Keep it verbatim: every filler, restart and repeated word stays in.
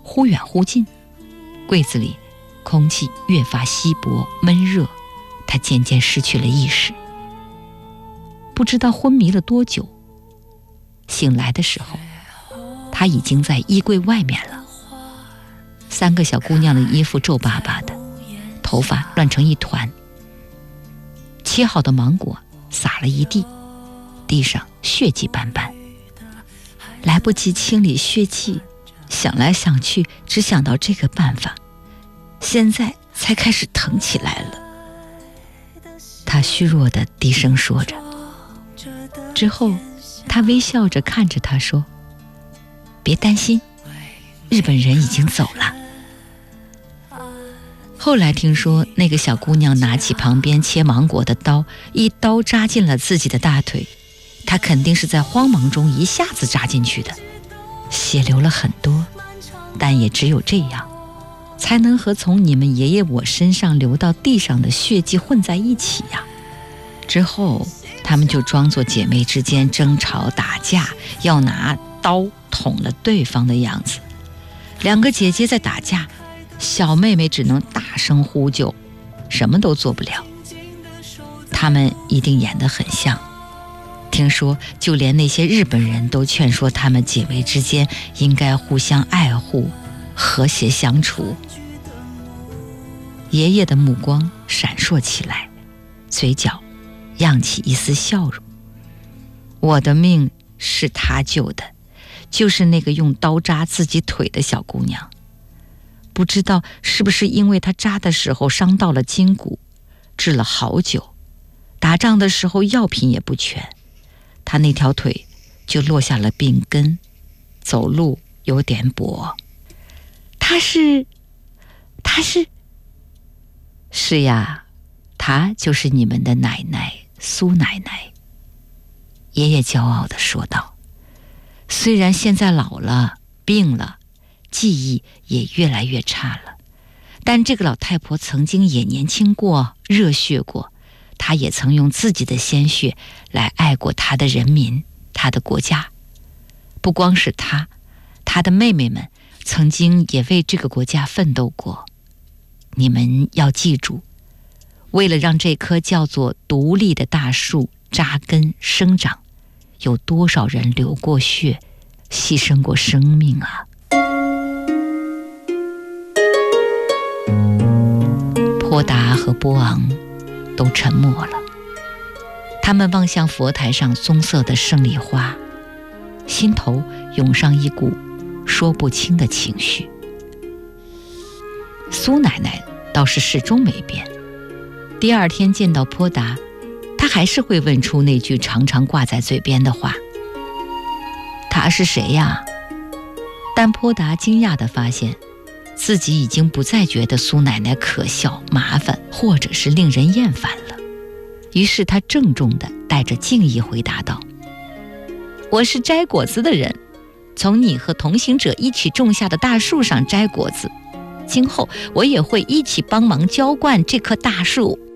忽远忽近，柜子里空气越发稀薄闷热，他渐渐失去了意识，不知道昏迷了多久。醒来的时候，他已经在衣柜外面了。三个小姑娘的衣服皱巴巴的，头发乱成一团，切好的芒果洒了一地，地上血迹斑斑。来不及清理血迹，想来想去，只想到这个办法，现在才开始疼起来了。他虚弱地低声说着，之后他微笑着看着他说：别担心，日本人已经走了。后来听说那个小姑娘拿起旁边切芒果的刀，一刀扎进了自己的大腿，她肯定是在慌忙中一下子扎进去的，血流了很多，但也只有这样才能和从你们爷爷我身上流到地上的血迹混在一起呀。之后他们就装作姐妹之间争吵打架，要拿刀捅了对方的样子。两个姐姐在打架，小妹妹只能大声呼救，什么都做不了。他们一定演得很像，听说就连那些日本人都劝说他们姐妹之间应该互相爱护，和谐相处。爷爷的目光闪烁起来，嘴角漾起一丝笑容。我的命是他救的，就是那个用刀扎自己腿的小姑娘。不知道是不是因为他扎的时候伤到了筋骨，治了好久，打仗的时候药品也不全，他那条腿就落下了病根，走路有点跛。他是他是是呀，她就是你们的奶奶苏奶奶。爷爷骄傲地说道，虽然现在老了病了，记忆也越来越差了，但这个老太婆曾经也年轻过，热血过，她也曾用自己的鲜血来爱过她的人民，她的国家。不光是她，她的妹妹们曾经也为这个国家奋斗过。你们要记住，为了让这棵叫做独立的大树扎根生长，有多少人流过血，牺牲过生命啊！波达和波昂都沉默了，他们望向佛台上棕色的胜利花，心头涌上一股说不清的情绪。苏奶奶倒是始终没变，第二天见到波达，她还是会问出那句常常挂在嘴边的话：他是谁呀？但波达惊讶地发现，自己已经不再觉得苏奶奶可笑、麻烦，或者是令人厌烦了。于是他郑重地带着敬意回答道：我是摘果子的人，从你和同行者一起种下的大树上摘果子，今后我也会一起帮忙浇灌这棵大树。